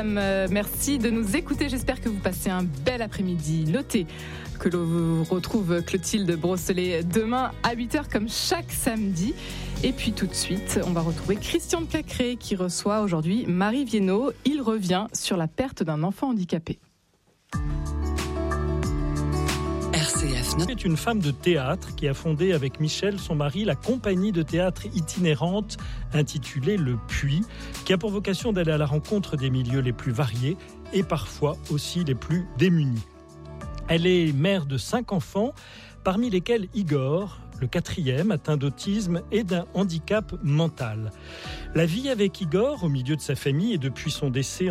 Merci de nous écouter. J'espère que vous passez un bel après-midi. Notez que l'on retrouve Clotilde Brosselet demain à 8h comme chaque samedi. Et puis tout de suite, on va retrouver Christian de Cacré qui reçoit aujourd'hui Marie Viennot. Il revient sur la perte d'un enfant handicapé. RCF est une femme de théâtre qui a fondé avec Michel, son mari, la compagnie de théâtre itinérante intitulée Le Puits, qui a pour vocation d'aller à la rencontre des milieux les plus variés et parfois aussi les plus démunis. Elle est mère de 5 enfants, parmi lesquels Igor, le 4e, atteint d'autisme et d'un handicap mental. La vie avec Igor, au milieu de sa famille et depuis son décès